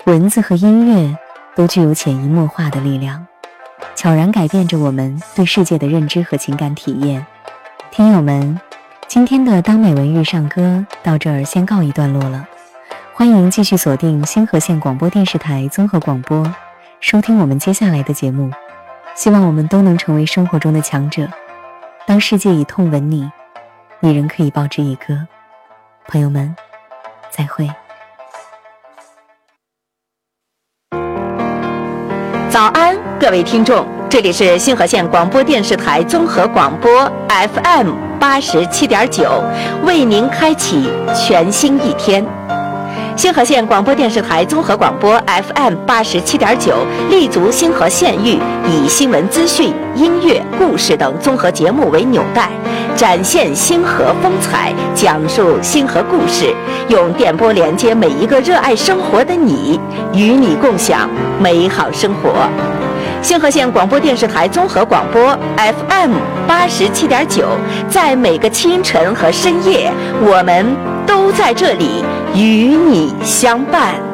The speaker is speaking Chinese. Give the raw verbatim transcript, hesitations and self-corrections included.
文字和音乐都具有潜移默化的力量，悄然改变着我们对世界的认知和情感体验。听友们，今天的当美文遇上歌到这儿先告一段落了，欢迎继续锁定星河县广播电视台综合广播，收听我们接下来的节目。希望我们都能成为生活中的强者，当世界以痛吻你，你仍可以报之以歌。朋友们，再会。 早安，各位听众，这里是星河县广播电视台综合广播 F M 八十七点九，为您开启全新一天。星河县广播电视台综合广播 F M 八十七点九立足星河县域，以新闻资讯、音乐、故事等综合节目为纽带，展现星河风采，讲述星河故事，用电波连接每一个热爱生活的你，与你共享美好生活。星河县广播电视台综合广播 F M 八十七点九，在每个清晨和深夜，我们都在这里与你相伴。